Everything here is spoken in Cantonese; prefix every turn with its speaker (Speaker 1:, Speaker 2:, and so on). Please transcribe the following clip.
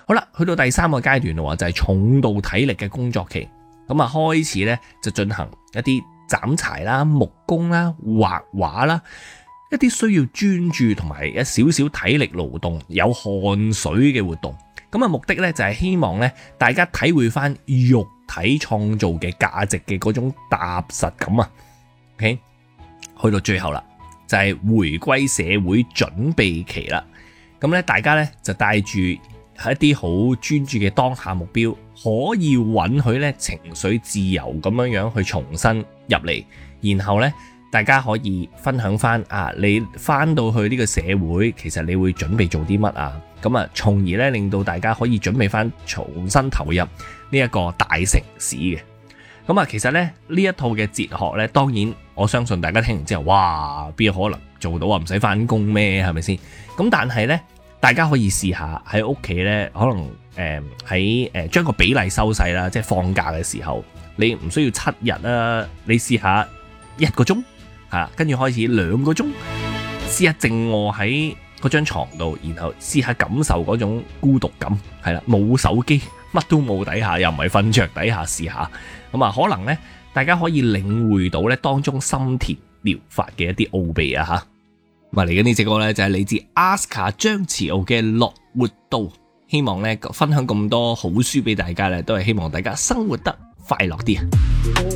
Speaker 1: 好啦，去到第3個階段咯，就係重度體力嘅工作期。咁啊，開始咧就進行一啲斬柴啦、木工啦、畫畫啦，一啲需要專注同埋一少少體力勞動、有汗水嘅活動。咁啊，目的咧就係希望咧大家體會翻肉體創造嘅價值嘅嗰種踏實感啊。OK， 去到最後啦，就係回歸社會準備期啦。咁咧，大家咧就帶住係一啲好專注嘅當下目標，可以允許咧情緒自由咁樣去重新入嚟，然後咧大家可以分享翻你翻到去呢個社會，其實你會準備做啲乜啊？咁啊，從而咧令到大家可以準備翻重新投入呢一個大城市嘅。咁啊，其實咧呢一套嘅哲學咧，當然我相信大家聽完之後，哇，邊有可能做到啊？唔使翻工咩？係咪先？咁但係咧，大家可以試下喺屋企咧，可能喺將個比例收細啦，即係放假嘅時候，你唔需要7日啦，你試下1個鐘嚇，跟住開始2個鐘，試下靜臥喺嗰張床度，然後試下感受嗰種孤獨感，係啦，冇手機，乜都冇底下，又唔係瞓着底下，試下咁啊，可能咧大家可以領會到咧當中心田療法嘅一啲奧秘啊嚇。咁啊，嚟緊呢隻歌咧就係嚟自 Aska 張弛傲嘅《樂活道》，希望咧分享咁多好書俾大家咧，都係希望大家生活得快樂啲啊！